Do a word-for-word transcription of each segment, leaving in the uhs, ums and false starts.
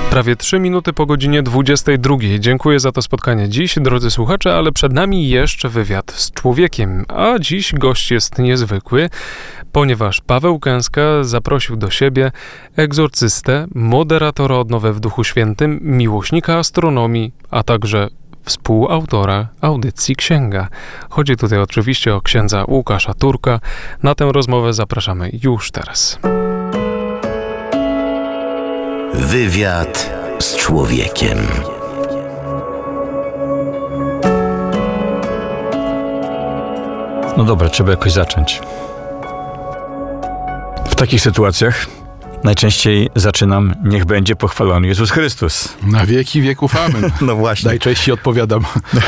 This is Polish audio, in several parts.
Prawie trzy minuty po godzinie dwudziestej drugiej. Dziękuję za to spotkanie dziś, drodzy słuchacze, ale przed nami jeszcze wywiad z człowiekiem. A dziś gość jest niezwykły, ponieważ Paweł Kęska zaprosił do siebie egzorcystę, moderatora Odnowy w Duchu Świętym, miłośnika astronomii, a także współautora audycji Księga. Chodzi tutaj oczywiście o księdza Łukasza Turka. Na tę rozmowę zapraszamy już teraz. Wywiad z człowiekiem. No dobra, trzeba jakoś zacząć. W takich sytuacjach najczęściej zaczynam: niech będzie pochwalony Jezus Chrystus. Na wieki wieków amen. No właśnie. Najczęściej odpowiadam.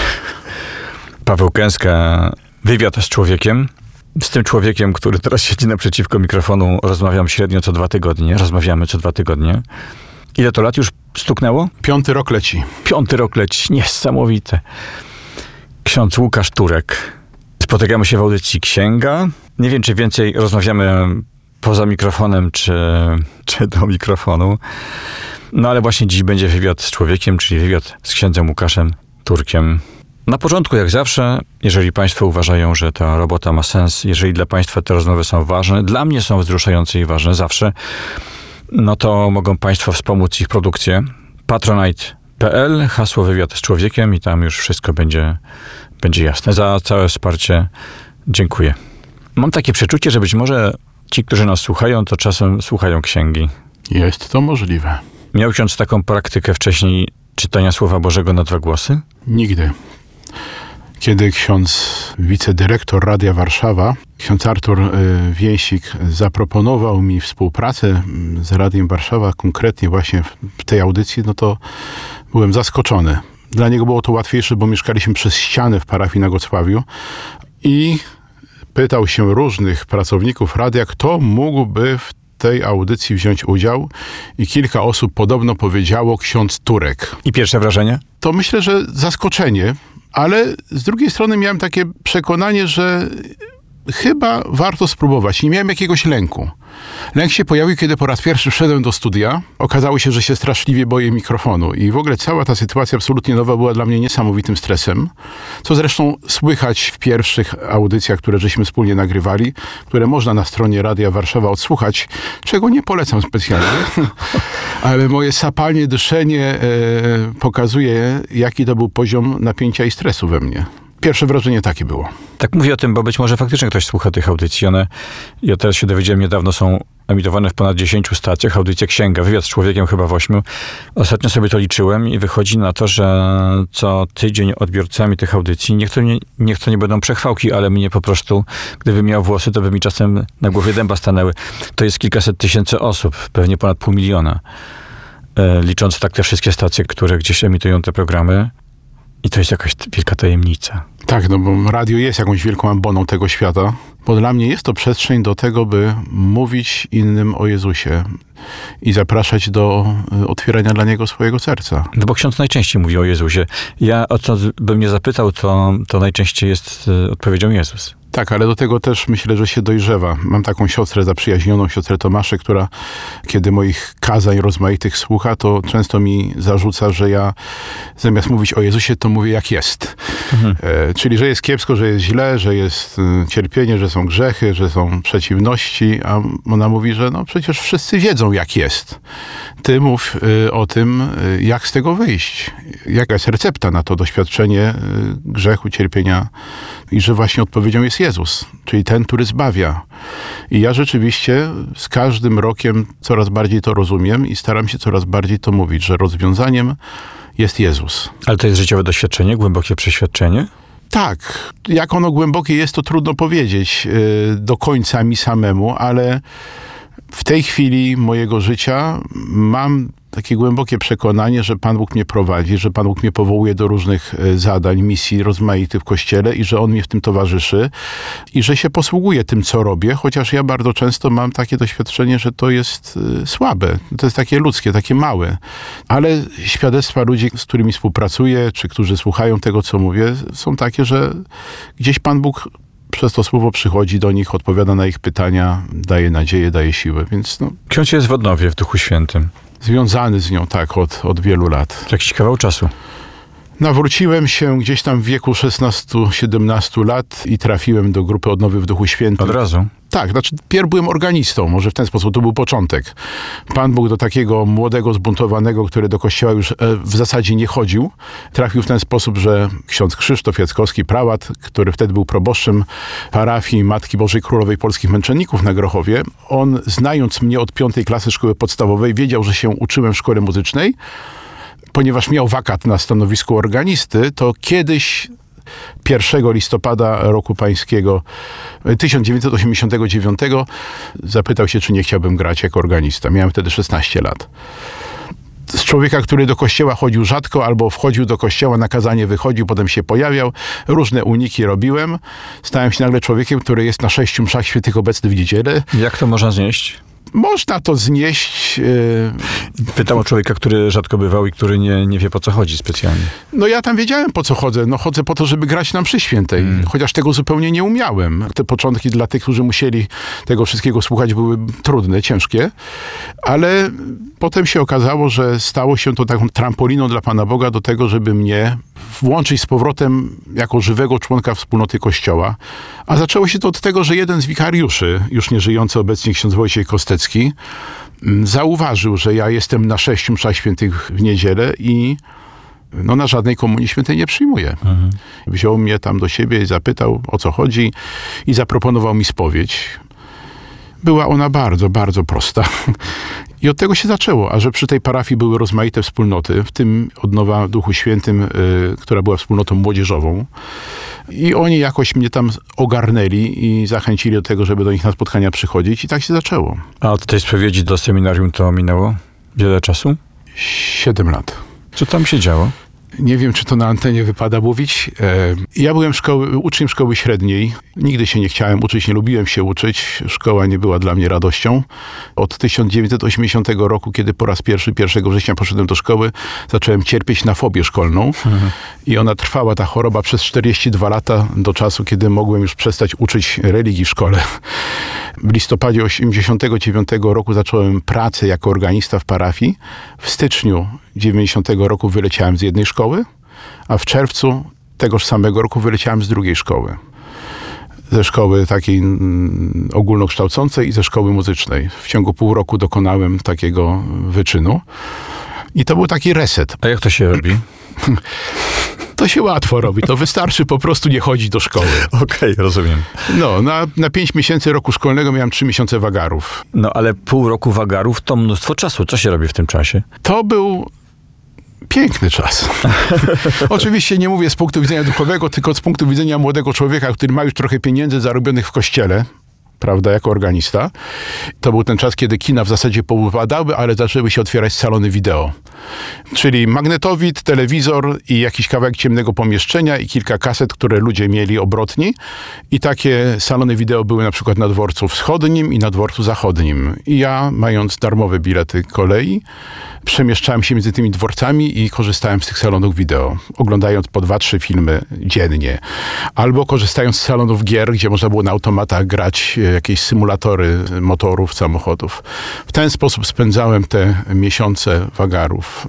Paweł Kęska, wywiad z człowiekiem. Z tym człowiekiem, który teraz siedzi naprzeciwko mikrofonu, rozmawiam średnio co dwa tygodnie. Rozmawiamy co dwa tygodnie. Ile to lat już stuknęło? Piąty rok leci. Piąty rok leci. Niesamowite. Ksiądz Łukasz Turek. Spotykamy się w audycji Księga. Nie wiem, czy więcej rozmawiamy poza mikrofonem, czy, czy do mikrofonu. No ale właśnie dziś będzie wywiad z człowiekiem, czyli wywiad z księdzem Łukaszem Turkiem. Na początku, jak zawsze, jeżeli Państwo uważają, że ta robota ma sens, jeżeli dla Państwa te rozmowy są ważne, dla mnie są wzruszające i ważne zawsze, no to mogą Państwo wspomóc ich produkcję. patronite kropka p l, hasło wywiad z człowiekiem i tam już wszystko będzie, będzie jasne. Za całe wsparcie dziękuję. Mam takie przeczucie, że być może ci, którzy nas słuchają, to czasem słuchają księgi. Jest to możliwe. Miał ksiądz taką praktykę wcześniej czytania Słowa Bożego na dwa głosy? Nigdy. Kiedy ksiądz wicedyrektor Radia Warszawa, ksiądz Artur y, Więsik, zaproponował mi współpracę z Radiem Warszawa, konkretnie właśnie w tej audycji, no to byłem zaskoczony. Dla niego było to łatwiejsze, bo mieszkaliśmy przez ścianę w parafii na Gocławiu i pytał się różnych pracowników radia, kto mógłby w tej audycji wziąć udział, i kilka osób podobno powiedziało ksiądz Turek. I pierwsze wrażenie? To myślę, że zaskoczenie, ale z drugiej strony miałem takie przekonanie, że chyba warto spróbować. Nie miałem jakiegoś lęku. Lęk się pojawił, kiedy po raz pierwszy wszedłem do studia. Okazało się, że się straszliwie boję mikrofonu i w ogóle cała ta sytuacja absolutnie nowa była dla mnie niesamowitym stresem, co zresztą słychać w pierwszych audycjach, które żeśmy wspólnie nagrywali, które można na stronie Radia Warszawa odsłuchać, czego nie polecam specjalnie, ale moje sapanie, dyszenie e, pokazuje, jaki to był poziom napięcia i stresu we mnie. Pierwsze wrażenie takie było. Tak mówię o tym, bo być może faktycznie ktoś słucha tych audycji. One, ja teraz się dowiedziałem niedawno, są emitowane w ponad dziesięciu stacjach. Audycja Księga, wywiad z człowiekiem chyba w ośmiu. Ostatnio sobie to liczyłem i wychodzi na to, że co tydzień odbiorcami tych audycji, niech to nie, niech to nie będą przechwałki, ale mnie po prostu, gdybym miał włosy, to by mi czasem na głowie dęba stanęły. To jest kilkaset tysięcy osób, pewnie ponad pół miliona. E, licząc tak te wszystkie stacje, które gdzieś emitują te programy. I to jest jakaś wielka tajemnica. Tak, no bo radio jest jakąś wielką amboną tego świata, bo dla mnie jest to przestrzeń do tego, by mówić innym o Jezusie i zapraszać do otwierania dla Niego swojego serca. No bo ksiądz najczęściej mówi o Jezusie. Ja, o co bym nie zapytał, to, to najczęściej jest odpowiedzią Jezus. Tak, ale do tego też myślę, że się dojrzewa. Mam taką siostrę zaprzyjaźnioną, siostrę Tomaszę, która kiedy moich kazań rozmaitych słucha, to często mi zarzuca, że ja zamiast mówić o Jezusie, to mówię jak jest. Mhm. E, czyli, że jest kiepsko, że jest źle, że jest y, cierpienie, że są grzechy, że są przeciwności, a ona mówi, że no przecież wszyscy wiedzą jak jest. Ty mów y, o tym, y, jak z tego wyjść. Jaka jest recepta na to doświadczenie y, grzechu, cierpienia i że właśnie odpowiedzią jest Jezus, czyli ten, który zbawia. I ja rzeczywiście z każdym rokiem coraz bardziej to rozumiem i staram się coraz bardziej to mówić, że rozwiązaniem jest Jezus. Ale to jest życiowe doświadczenie, głębokie przeświadczenie? Tak. Jak ono głębokie jest, to trudno powiedzieć yy, do końca mi samemu, ale w tej chwili mojego życia mam takie głębokie przekonanie, że Pan Bóg mnie prowadzi, że Pan Bóg mnie powołuje do różnych zadań, misji rozmaitych w Kościele i że On mi w tym towarzyszy i że się posługuje tym, co robię, chociaż ja bardzo często mam takie doświadczenie, że to jest słabe. To jest takie ludzkie, takie małe. Ale świadectwa ludzi, z którymi współpracuję, czy którzy słuchają tego, co mówię, są takie, że gdzieś Pan Bóg przez to słowo przychodzi do nich, odpowiada na ich pytania, daje nadzieję, daje siłę, więc no. Ksiądz jest w Odnowie, w Duchu Świętym. związany z nią tak od, od wielu lat. To jakiś kawał czasu. Nawróciłem się gdzieś tam w wieku szesnastu siedemnastu lat i trafiłem do grupy Odnowy w Duchu Świętym. Od razu? Tak, znaczy pierw byłem organistą, może w ten sposób, to był początek. Pan Bóg do takiego młodego, zbuntowanego, który do kościoła już w zasadzie nie chodził, trafił w ten sposób, że ksiądz Krzysztof Jackowski, prałat, który wtedy był proboszczem parafii Matki Bożej Królowej Polskich Męczenników na Grochowie, on, znając mnie od piątej klasy szkoły podstawowej, wiedział, że się uczyłem w szkole muzycznej, ponieważ miał wakat na stanowisku organisty, to kiedyś pierwszego listopada roku pańskiego tysiąc dziewięćset osiemdziesiątego dziewiątego zapytał się, czy nie chciałbym grać jako organista. Miałem wtedy szesnaście lat. Z człowieka, który do kościoła chodził rzadko, albo wchodził do kościoła, na kazanie wychodził, potem się pojawiał. Różne uniki robiłem. Stałem się nagle człowiekiem, który jest na sześciu mszach świętych obecny w niedzielę. Jak to można znieść? Można to znieść. Yy... Pytam o człowieka, który rzadko bywał i który nie, nie wie, po co chodzi specjalnie. No ja tam wiedziałem, po co chodzę. No chodzę po to, żeby grać na mszy świętej. Hmm. Chociaż tego zupełnie nie umiałem. Te początki dla tych, którzy musieli tego wszystkiego słuchać, były trudne, ciężkie. Ale potem się okazało, że stało się to taką trampoliną dla Pana Boga do tego, żeby mnie włączyć z powrotem jako żywego członka wspólnoty Kościoła. A zaczęło się to od tego, że jeden z wikariuszy, już nieżyjący obecnie ksiądz Wojciech Kostecki, zauważył, że ja jestem na sześciu mszach świętych w niedzielę i no, na żadnej komunii świętej nie przyjmuję. Mhm. Wziął mnie tam do siebie i zapytał, o co chodzi, i zaproponował mi spowiedź. Była ona bardzo, bardzo prosta. I od tego się zaczęło, a że przy tej parafii były rozmaite wspólnoty, w tym Odnowa w Duchu Świętym, y, która była wspólnotą młodzieżową. I oni jakoś mnie tam ogarnęli i zachęcili do tego, żeby do nich na spotkania przychodzić, i tak się zaczęło. A od tej spowiedzi do seminarium to minęło wiele czasu? Siedem lat. Co tam się działo? Nie wiem, czy to na antenie wypada mówić. Ja byłem szkoły, uczniem szkoły średniej. Nigdy się nie chciałem uczyć, nie lubiłem się uczyć. Szkoła nie była dla mnie radością. Od tysiąc dziewięćset osiemdziesiątego roku, kiedy po raz pierwszy, pierwszego września poszedłem do szkoły, zacząłem cierpieć na fobię szkolną. Mhm. I ona trwała, ta choroba, przez czterdzieści dwa lata, do czasu, kiedy mogłem już przestać uczyć religii w szkole. W listopadzie osiemdziesiątego dziewiątego roku zacząłem pracę jako organista w parafii. W styczniu dziewięćdziesiątego roku wyleciałem z jednej szkoły, a w czerwcu tegoż samego roku wyleciałem z drugiej szkoły. Ze szkoły takiej mm, ogólnokształcącej i ze szkoły muzycznej. W ciągu pół roku dokonałem takiego wyczynu. I to był taki reset. A jak to się robi? To się łatwo robi. To wystarczy po prostu nie chodzić do szkoły. Okej, okay, rozumiem. No, na, na pięć miesięcy roku szkolnego miałem trzy miesiące wagarów. No, ale pół roku wagarów to mnóstwo czasu. Co się robi w tym czasie? To był piękny czas. Oczywiście nie mówię z punktu widzenia duchowego, tylko z punktu widzenia młodego człowieka, który ma już trochę pieniędzy zarobionych w kościele, prawda, jako organista. To był ten czas, kiedy kina w zasadzie poupadały, ale zaczęły się otwierać salony wideo. Czyli magnetowid, telewizor i jakiś kawałek ciemnego pomieszczenia i kilka kaset, które ludzie mieli obrotni. I takie salony wideo były na przykład na dworcu wschodnim i na dworcu zachodnim. I ja, mając darmowe bilety kolei, przemieszczałem się między tymi dworcami i korzystałem z tych salonów wideo, oglądając po dwa, trzy filmy dziennie. Albo korzystając z salonów gier, gdzie można było na automatach grać jakieś symulatory motorów, samochodów. W ten sposób spędzałem te miesiące wagarów.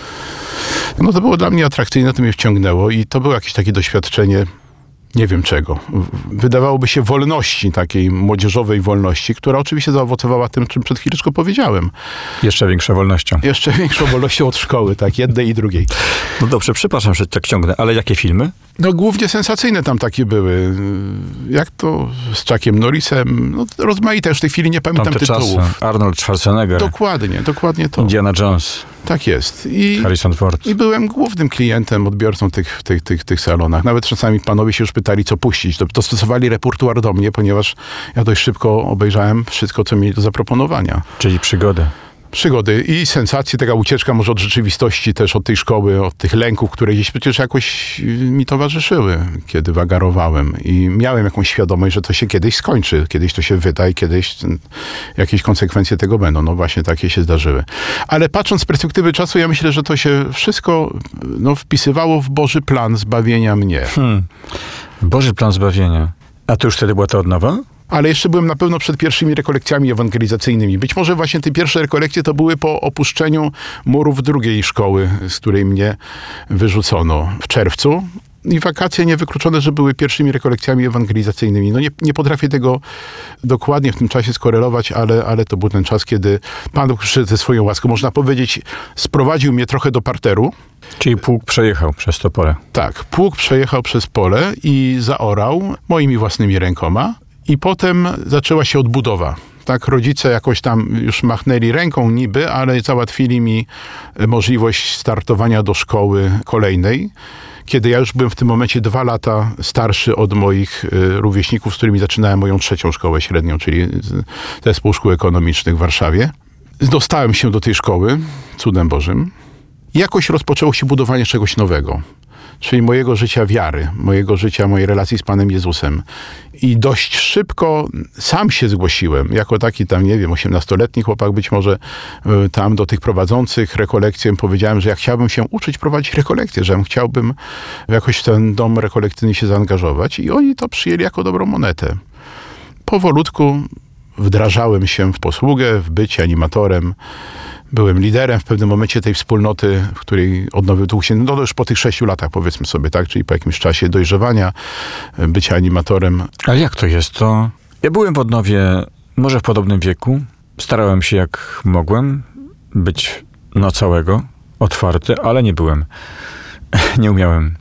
No to było dla mnie atrakcyjne, to mnie wciągnęło i to było jakieś takie doświadczenie, nie wiem czego. Wydawałoby się wolności, takiej młodzieżowej wolności, która oczywiście zaowocowała tym, czym przed chwileczką powiedziałem. Jeszcze większą wolnością. Jeszcze większą wolnością od szkoły, tak, jednej i drugiej. No dobrze, przepraszam, że tak ciągnę, ale jakie filmy? No głównie sensacyjne tam takie były. Jak to z Chuckiem Norrisem, no rozmaite, już w tej chwili nie pamiętam Tamte tytułów. Czasy. Arnold Schwarzenegger. Dokładnie, dokładnie to. Indiana Jones. Tak jest. I, Harrison Ford. I byłem głównym klientem, odbiorcą tych, w tych, tych, tych salonach. Nawet czasami panowie się już pytali, co puścić. Dostosowali repertuar do mnie, ponieważ ja dość szybko obejrzałem wszystko, co mieli do zaproponowania. Czyli przygody. Przygody i sensacje, taka ucieczka może od rzeczywistości, też od tej szkoły, od tych lęków, które gdzieś przecież jakoś mi towarzyszyły, kiedy wagarowałem. I miałem jakąś świadomość, że to się kiedyś skończy, kiedyś to się wyda i kiedyś jakieś konsekwencje tego będą. No właśnie takie się zdarzyły. Ale patrząc z perspektywy czasu, ja myślę, że to się wszystko no, wpisywało w Boży plan zbawienia mnie. Hmm. Boży plan zbawienia. A to już wtedy była ta odnowa? Ale jeszcze byłem na pewno przed pierwszymi rekolekcjami ewangelizacyjnymi. Być może właśnie te pierwsze rekolekcje to były po opuszczeniu murów drugiej szkoły, z której mnie wyrzucono w czerwcu. I wakacje niewykluczone, że były pierwszymi rekolekcjami ewangelizacyjnymi. No nie, nie potrafię tego dokładnie w tym czasie skorelować, ale, ale to był ten czas, kiedy Pan Bóg przyszedł ze swoją łaską, można powiedzieć, sprowadził mnie trochę do parteru. Czyli pług przejechał przez to pole. Tak, pług przejechał przez pole i zaorał moimi własnymi rękoma i potem zaczęła się odbudowa. Tak, rodzice jakoś tam już machnęli ręką niby, ale załatwili mi możliwość startowania do szkoły kolejnej, kiedy ja już byłem w tym momencie dwa lata starszy od moich rówieśników, z którymi zaczynałem moją trzecią szkołę średnią, czyli Zespół Szkół Ekonomicznych w Warszawie. Dostałem się do tej szkoły, cudem Bożym. Jakoś rozpoczęło się budowanie czegoś nowego, czyli mojego życia wiary, mojego życia, mojej relacji z Panem Jezusem. I dość szybko sam się zgłosiłem, jako taki tam, nie wiem, osiemnastoletni chłopak być może, tam do tych prowadzących rekolekcje powiedziałem, że ja chciałbym się uczyć prowadzić rekolekcje, że chciałbym jakoś w ten dom rekolekcyjny się zaangażować i oni to przyjęli jako dobrą monetę. Powolutku wdrażałem się w posługę, w bycie animatorem. Byłem liderem w pewnym momencie tej wspólnoty, w której odnowił duch się, no już po tych sześciu latach, powiedzmy sobie, tak, czyli po jakimś czasie dojrzewania, bycia animatorem. Ale jak to jest? To ja byłem w Odnowie może w podobnym wieku. Starałem się jak mogłem być na całego otwarty, ale nie byłem. Nie umiałem.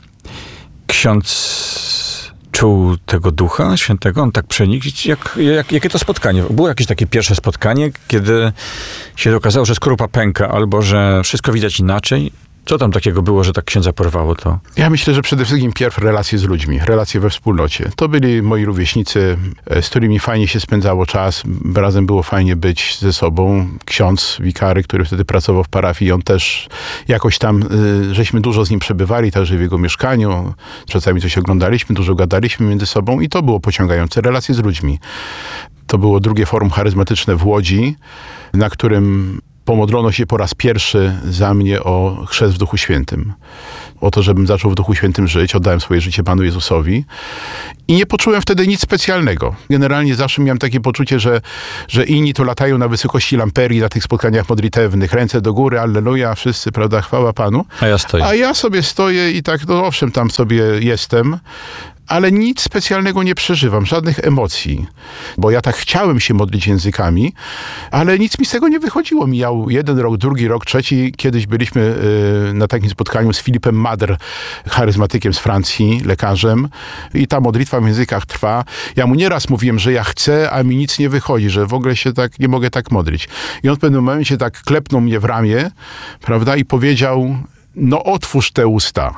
Ksiądz czuł tego Ducha Świętego, on tak przenikł. Jak, jak, jakie to spotkanie? Było jakieś takie pierwsze spotkanie, kiedy się okazało, że skorupa pęka, albo że wszystko widać inaczej? Co tam takiego było, że tak księdza porwało to? Ja myślę, że przede wszystkim pierw relacje z ludźmi, relacje we wspólnocie. To byli moi rówieśnicy, z którymi fajnie się spędzało czas, razem było fajnie być ze sobą. Ksiądz wikary, który wtedy pracował w parafii, on też jakoś tam, żeśmy dużo z nim przebywali, także w jego mieszkaniu, czasami coś oglądaliśmy, dużo gadaliśmy między sobą i to było pociągające, relacje z ludźmi. To było drugie forum charyzmatyczne w Łodzi, na którym pomodlono się po raz pierwszy za mnie o chrzest w Duchu Świętym. O to, żebym zaczął w Duchu Świętym żyć. Oddałem swoje życie Panu Jezusowi. I nie poczułem wtedy nic specjalnego. Generalnie zawsze miałem takie poczucie, że, że inni to latają na wysokości lamperii na tych spotkaniach modlitewnych. Ręce do góry, alleluja, wszyscy, prawda, chwała Panu. A ja stoję. A ja sobie stoję i tak, no owszem, tam sobie jestem, ale nic specjalnego nie przeżywam, żadnych emocji. Bo ja tak chciałem się modlić językami, ale nic mi z tego nie wychodziło. Mijał jeden rok, drugi rok, trzeci. Kiedyś byliśmy y, na takim spotkaniu z Filipem Madr, charyzmatykiem z Francji, lekarzem. I ta modlitwa w językach trwa. Ja mu nieraz mówiłem, że ja chcę, a mi nic nie wychodzi, że w ogóle się tak nie mogę tak modlić. I on w pewnym momencie tak klepnął mnie w ramię, prawda, i powiedział, no otwórz te usta.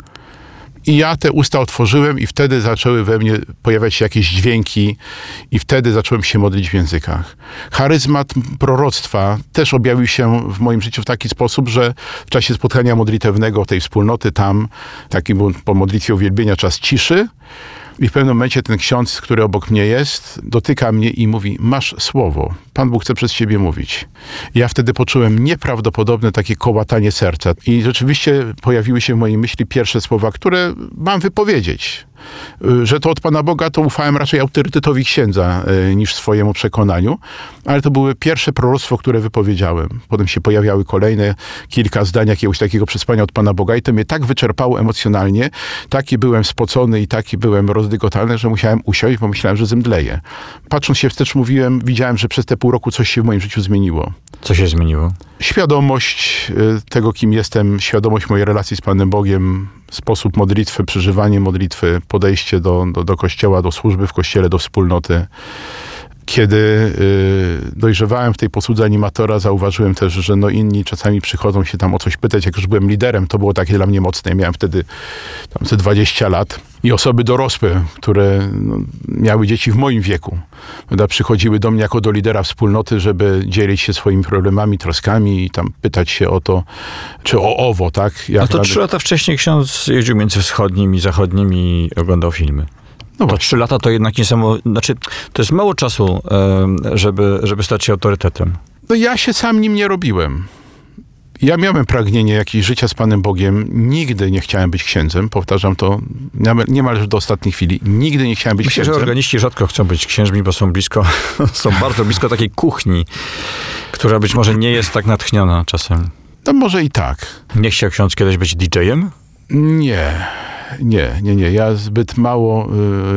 I ja te usta otworzyłem i wtedy zaczęły we mnie pojawiać się jakieś dźwięki i wtedy zacząłem się modlić w językach. Charyzmat proroctwa też objawił się w moim życiu w taki sposób, że w czasie spotkania modlitewnego tej wspólnoty tam, taki był po modlitwie uwielbienia czas ciszy, i w pewnym momencie ten ksiądz, który obok mnie jest, dotyka mnie i mówi, masz słowo, Pan Bóg chce przez ciebie mówić. I ja wtedy poczułem nieprawdopodobne takie kołatanie serca. I rzeczywiście pojawiły się w mojej myśli pierwsze słowa, które mam wypowiedzieć. Że to od Pana Boga, to ufałem raczej autorytetowi księdza niż swojemu przekonaniu, ale to były pierwsze proroctwo, które wypowiedziałem. Potem się pojawiały kolejne kilka zdań jakiegoś takiego przesłania od Pana Boga i to mnie tak wyczerpało emocjonalnie, taki byłem spocony i taki byłem rozdygotany, że musiałem usiąść, bo myślałem, że zemdleję. Patrząc się wstecz, mówiłem, widziałem, że przez te pół roku coś się w moim życiu zmieniło. Co się zmieniło? Świadomość tego, kim jestem, świadomość mojej relacji z Panem Bogiem, sposób modlitwy, przeżywanie modlitwy, podejście do, do, do kościoła, do służby w kościele, do wspólnoty. Kiedy y, dojrzewałem w tej posłudze animatora, zauważyłem też, że no inni czasami przychodzą się tam o coś pytać. Jak już byłem liderem, to było takie dla mnie mocne. Miałem wtedy tam ze dwadzieścia lat i osoby dorosłe, które no, miały dzieci w moim wieku, prawda, przychodziły do mnie jako do lidera wspólnoty, żeby dzielić się swoimi problemami, troskami i tam pytać się o to, czy o owo, tak? Jak No to rady... trzy lata wcześniej ksiądz jeździł między wschodnim i zachodnim i oglądał filmy. No To trzy lata to jednak nie samo, znaczy to jest mało czasu, żeby, żeby stać się autorytetem. No ja się sam nim nie robiłem. Ja miałem pragnienie jakieś życia z Panem Bogiem. Nigdy nie chciałem być księdzem. Powtarzam to niemalże do ostatniej chwili. Nigdy nie chciałem być Myślę, księdzem. że organiści rzadko chcą być księżmi, bo są blisko, są bardzo blisko takiej kuchni, która być może nie jest tak natchniona czasem. No może i tak. Nie chciał ksiądz kiedyś być didżejem? Nie, nie, nie, nie. Ja zbyt mało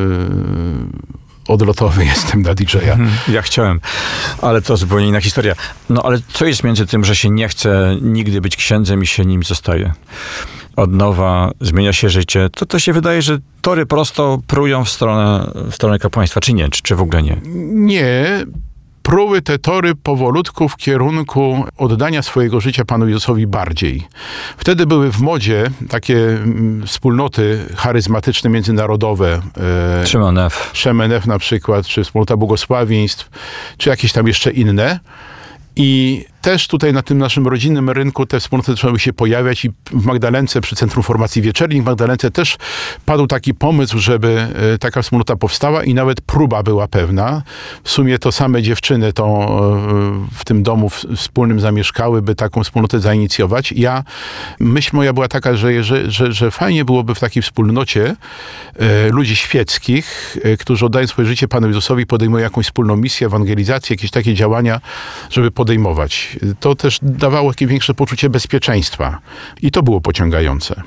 yy, odlotowy jestem na didżeja. Ja chciałem, ale to zupełnie inna historia. No ale co jest między tym, że się nie chce nigdy być księdzem i się nim zostaje? Od nowa zmienia się życie. To to się wydaje, że tory prosto prują w stronę, w stronę kapłaństwa, czy nie? Czy, czy w ogóle nie? Nie. Pruły te tory powolutku w kierunku oddania swojego życia Panu Jezusowi bardziej. Wtedy były w modzie takie mm, wspólnoty charyzmatyczne, międzynarodowe. E, Szymonew. Szemenew na przykład, czy Wspólnota Błogosławieństw, czy jakieś tam jeszcze inne. I też tutaj na tym naszym rodzinnym rynku te wspólnoty zaczęły się pojawiać i w Magdalence, przy Centrum Formacji Wieczernik w Magdalence też padł taki pomysł, żeby taka wspólnota powstała i nawet próba była pewna. W sumie to same dziewczyny to w tym domu wspólnym zamieszkały, by taką wspólnotę zainicjować. Ja, myśl moja była taka, że, że, że, że fajnie byłoby w takiej wspólnocie e, ludzi świeckich, e, którzy oddają swoje życie Panu Jezusowi, podejmują jakąś wspólną misję, ewangelizację, jakieś takie działania, żeby podejmować. To też dawało jakieś większe poczucie bezpieczeństwa. I to było pociągające.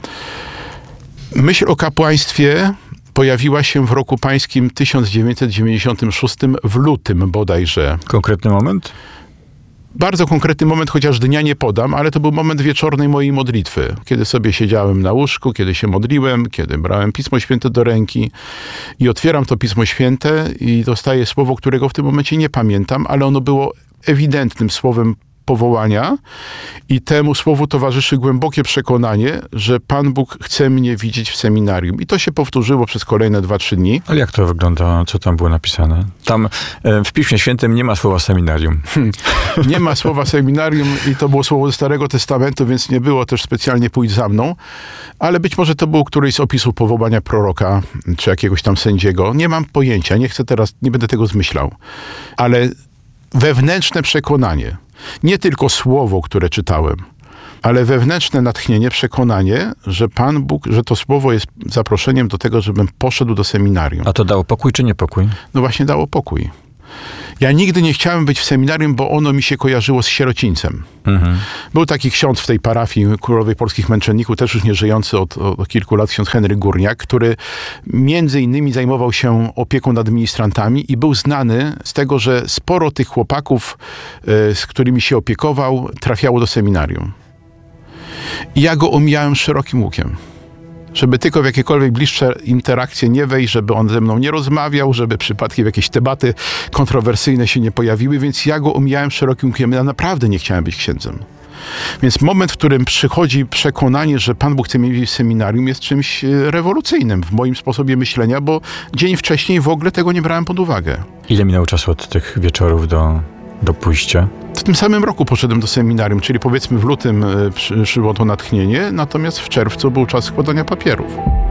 Myśl o kapłaństwie pojawiła się w roku pańskim tysiąc dziewięćset dziewięćdziesiątym szóstym w lutym bodajże. Konkretny moment? Bardzo konkretny moment, chociaż dnia nie podam, ale to był moment wieczornej mojej modlitwy. Kiedy sobie siedziałem na łóżku, kiedy się modliłem, kiedy brałem Pismo Święte do ręki i otwieram to Pismo Święte i dostaję słowo, którego w tym momencie nie pamiętam, ale ono było ewidentnym słowem powołania i temu słowu towarzyszy głębokie przekonanie, że Pan Bóg chce mnie widzieć w seminarium. I to się powtórzyło przez kolejne dwa, trzy dni. Ale jak to wygląda? Co tam było napisane? Tam e, w Piśmie Świętym nie ma słowa seminarium. Hmm. Nie ma słowa seminarium i to było słowo ze Starego Testamentu, więc nie było też specjalnie pójdź za mną, ale być może to był któryś z opisów powołania proroka, czy jakiegoś tam sędziego. Nie mam pojęcia, nie chcę teraz, nie będę tego zmyślał. Ale wewnętrzne przekonanie, nie tylko słowo, które czytałem, ale wewnętrzne natchnienie, przekonanie, że Pan Bóg, że to słowo jest zaproszeniem do tego, żebym poszedł do seminarium. A to dało pokój czy niepokój? No właśnie dało pokój. Ja nigdy nie chciałem być w seminarium, bo ono mi się kojarzyło z sierocińcem. Mhm. Był taki ksiądz w tej parafii Królowej Polskich Męczenników, też już nie żyjący od, od kilku lat, ksiądz Henryk Górniak, który między innymi zajmował się opieką nad ministrantami i był znany z tego, że sporo tych chłopaków, y, z którymi się opiekował, trafiało do seminarium. I ja go omijałem szerokim łukiem. Żeby tylko w jakiekolwiek bliższe interakcje nie wejść, żeby on ze mną nie rozmawiał, żeby przypadkiem jakieś debaty kontrowersyjne się nie pojawiły, więc ja go omijałem szerokim łukiem. Ja naprawdę nie chciałem być księdzem. Więc moment, w którym przychodzi przekonanie, że Pan Bóg chce mnie widzieć w seminarium, jest czymś rewolucyjnym w moim sposobie myślenia, bo dzień wcześniej w ogóle tego nie brałem pod uwagę. Ile minęło czasu od tych wieczorów do, do pójścia? W tym samym roku poszedłem do seminarium, czyli powiedzmy w lutym przyszło to natchnienie, natomiast w czerwcu był czas składania papierów.